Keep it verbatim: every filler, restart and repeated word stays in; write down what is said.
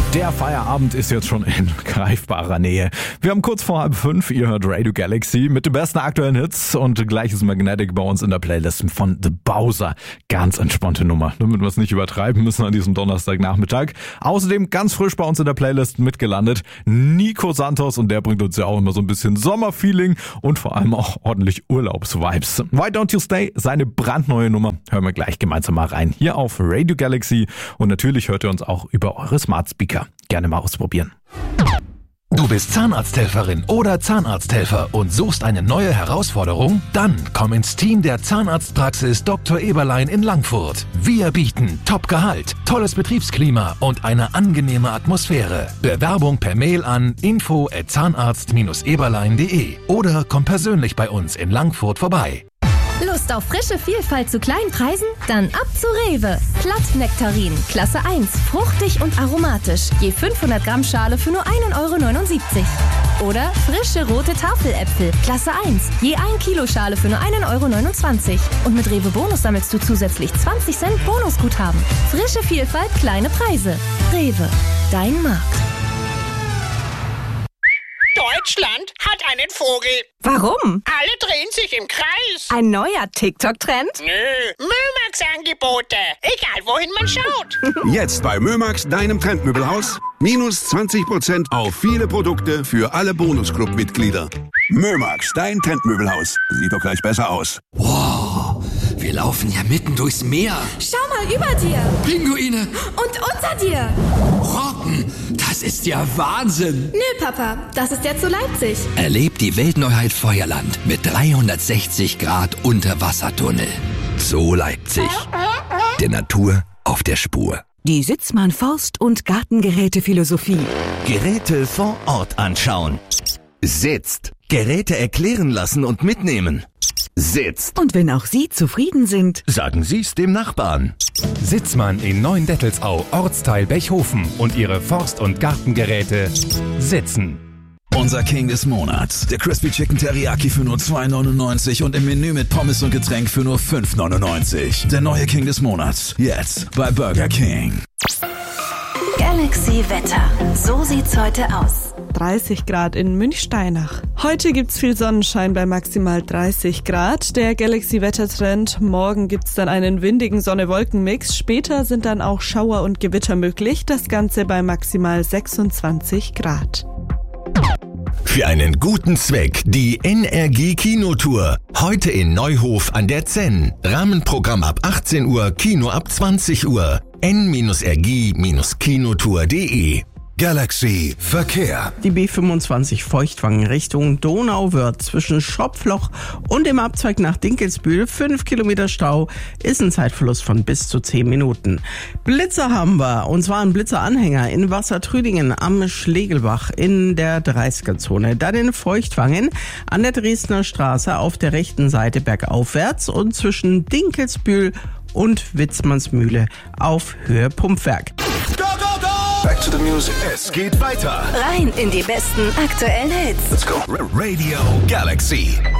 Der Feierabend ist jetzt schon in greifbarer Nähe. Wir haben kurz vor halb fünf, ihr hört Radio Galaxy mit den besten aktuellen Hits und gleich ist Magnetic bei uns in der Playlist von The Bowser. Ganz entspannte Nummer, damit wir es nicht übertreiben müssen an diesem Donnerstagnachmittag. Außerdem ganz frisch bei uns in der Playlist mitgelandet Nico Santos, und der bringt uns ja auch immer so ein bisschen Sommerfeeling und vor allem auch ordentlich Urlaubsvibes. Why Don't You Stay, seine brandneue Nummer, hören wir gleich gemeinsam mal rein hier auf Radio Galaxy, und natürlich hört ihr uns auch über eure Smart Speaker. Gerne mal ausprobieren. Du bist Zahnarzthelferin oder Zahnarzthelfer und suchst eine neue Herausforderung? Dann komm ins Team der Zahnarztpraxis Doktor Eberlein in Langfurt. Wir bieten Top-Gehalt, tolles Betriebsklima und eine angenehme Atmosphäre. Bewerbung per Mail an info at zahnarzt Bindestrich eberlein punkt de oder komm persönlich bei uns in Langfurt vorbei. Lust auf frische Vielfalt zu kleinen Preisen? Dann ab zu Rewe. Plattnektarin, Klasse eins, fruchtig und aromatisch. Je fünfhundert Gramm Schale für nur ein Euro neunundsiebzig. Oder frische rote Tafeläpfel, Klasse eins, je ein Kilo Schale für nur ein Euro neunundzwanzig. Und mit Rewe Bonus sammelst du zusätzlich zwanzig Cent Bonusguthaben. Frische Vielfalt, kleine Preise. Rewe, dein Markt. Deutschland hat einen Vogel. Warum? Alle drehen sich im Kreis. Ein neuer TikTok-Trend? Nö, Mömax-Angebote. Egal, wohin man schaut. Jetzt bei Mömax, deinem Trendmöbelhaus. Minus zwanzig Prozent auf viele Produkte für alle Bonusclub-Mitglieder. Mömax, dein Trendmöbelhaus. Sieht doch gleich besser aus. Wow, wir laufen ja mitten durchs Meer. Schau mal über dir. Pinguine. Und unter dir. Robben, das ist ja Wahnsinn. Nö, Papa, das ist ja zu Leipzig. Erlebt die Weltneuheit Feuerland mit dreihundertsechzig Grad Unterwassertunnel. So Leipzig. Der Natur auf der Spur. Die Sitzmann Forst- und Gartengerätephilosophie. Geräte vor Ort anschauen. Sitzt. Geräte erklären lassen und mitnehmen. Sitzt. Und wenn auch Sie zufrieden sind, sagen Sie's dem Nachbarn. Sitzmann in Neuendettelsau, Ortsteil Bechhofen und ihre Forst- und Gartengeräte sitzen. Unser King des Monats. Der Crispy Chicken Teriyaki für nur zwei neunundneunzig und im Menü mit Pommes und Getränk für nur fünf neunundneunzig. Der neue King des Monats. Jetzt bei Burger King. Galaxy Wetter. So sieht's heute aus. dreißig Grad in Münchsteinach. Heute gibt's viel Sonnenschein bei maximal dreißig Grad. Der Galaxy-Wettertrend. Morgen gibt's dann einen windigen Sonne-Wolken-Mix. Später sind dann auch Schauer und Gewitter möglich. Das Ganze bei maximal sechsundzwanzig Grad. Für einen guten Zweck die N R G Kinotour. Heute in Neuhof an der Zenn. Rahmenprogramm ab achtzehn Uhr, Kino ab zwanzig Uhr. n r g kinotour punkt de. Galaxy Verkehr. Die B fünfundzwanzig Feuchtwangen Richtung Donau wird zwischen Schopfloch und dem Abzweig nach Dinkelsbühl fünf Kilometer Stau, ist ein Zeitverlust von bis zu zehn Minuten. Blitzer haben wir, und zwar ein Blitzeranhänger in Wassertrüdingen am Schlegelbach in der dreißiger-Zone. Dann in Feuchtwangen an der Dresdner Straße auf der rechten Seite bergaufwärts und zwischen Dinkelsbühl und Witzmannsmühle auf Höhe Pumpwerk. Back to the music. Es geht weiter. Rein in die besten aktuellen Hits. Let's go. Radio Galaxy.